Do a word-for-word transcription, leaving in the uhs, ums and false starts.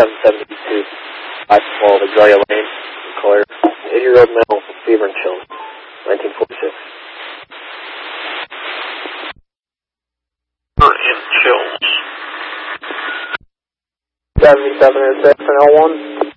seven seventy-two, five twelve, Azalea Lane, Claire, eighty-year-old male, fever and chills, nineteen forty-six. Fever and chills. seventy-seven oh six and L one.